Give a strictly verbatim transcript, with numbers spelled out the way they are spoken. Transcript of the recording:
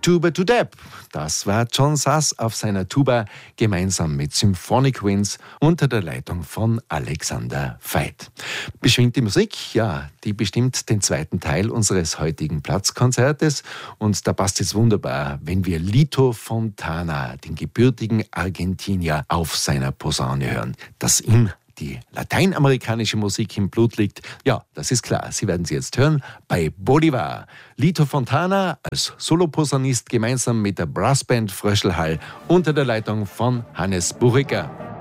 Tuba to Deb. Das war John Suss auf seiner Tuba gemeinsam mit Symphonic Winds unter der Leitung von Alexander Veit. Beschwingte Musik, ja, die bestimmt den zweiten Teil unseres heutigen Platzkonzertes und da passt es wunderbar, wenn wir Lito Fontana, den gebürtigen Argentinier, auf seiner Posaune hören. Dass ihm die lateinamerikanische Musik im Blut liegt, ja, das ist klar. Sie werden sie jetzt hören bei Bolivar. Lito Fontana als Soloposaunist gemeinsam mit der Brassband Fröschelhall unter der Leitung von Hannes Buchiger.